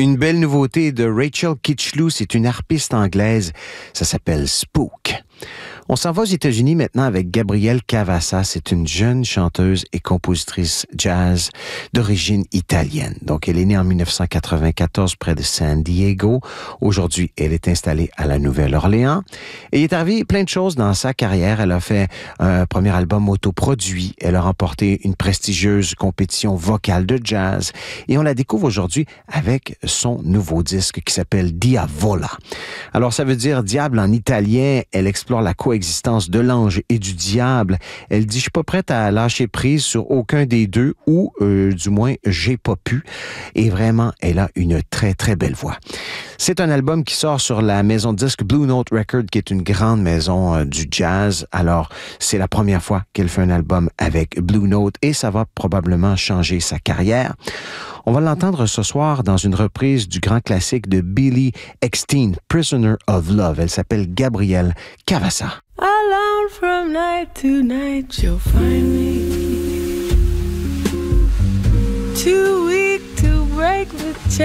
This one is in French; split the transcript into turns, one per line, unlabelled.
Une belle nouveauté de Rachel Kitchlew, c'est une harpiste anglaise. Ça s'appelle Spook. On s'en va aux États-Unis maintenant avec Gabrielle Cavassa. C'est une jeune chanteuse et compositrice jazz d'origine italienne. Donc, elle est née en 1994 près de San Diego. Aujourd'hui, elle est installée à la Nouvelle-Orléans. Et il est arrivé plein de choses dans sa carrière. Elle a fait un premier album autoproduit. Elle a remporté une prestigieuse compétition vocale de jazz. Et on la découvre aujourd'hui avec son nouveau disque qui s'appelle Diavola. Alors, ça veut dire diable en italien. Elle explore la coexistence de l'ange et du diable. Elle dit, je suis pas prête à lâcher prise sur aucun des deux ou, du moins, j'ai pas pu. Et vraiment, elle a une très, très belle voix. C'est un album qui sort sur la maison de disque Blue Note Records, qui est une grande maison du jazz. Alors, c'est la première fois qu'elle fait un album avec Blue Note et ça va probablement changer sa carrière. On va l'entendre ce soir dans une reprise du grand classique de Billy Eckstine, Prisoner of Love. Elle s'appelle Gabrielle Cavassa.
Alone from night to night, you'll find me too weak to break the chain.